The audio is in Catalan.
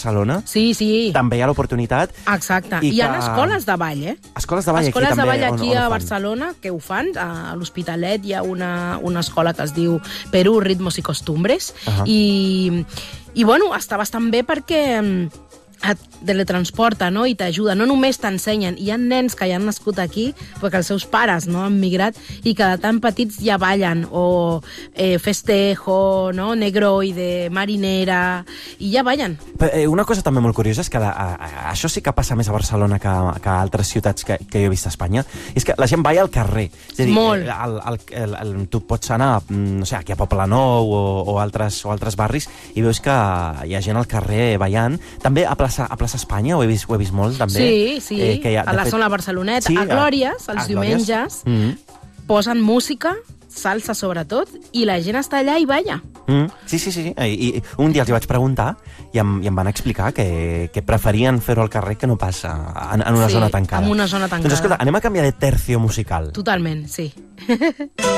Barcelona. Sí, sí. També hi ha l'oportunitat. Exacte. Hi ha escoles de ball, Escoles de ball aquí també. Escoles de ball aquí on a ho fan? Barcelona que ho fan. A l'Hospitalet hi ha una escola que es diu Perú, Ritmos i Costumbres. I bueno, està bastant bé perquè et teletransporta, no? I t'ajuda. No només t'ensenyen. Hi ha nens que ja han nascut aquí perquè els seus pares no han migrat i que de tan petits ja ballen. O festejo, no? Negroide, marinera... I ja ballen. Una cosa també molt curiosa és que això sí que passa més a Barcelona que a altres ciutats que jo he vist a Espanya. És que la gent balla al carrer. És a dir, molt. Tu pots anar, no sé, aquí a Poblenou o altres barris i veus que hi ha gent al carrer ballant. També a plaça Espanya ho he vist molt, també. Sí, a la zona Barceloneta. A Glòries, els diumenges, posen música, salsa sobretot, i la gent està allà i balla. Sí. I un dia els hi vaig preguntar i em van explicar que preferien fer-ho al carrer que no passa en una zona tancada. En una zona tancada. Doncs escolta, anem a canviar de tercio musical. Totalment, sí.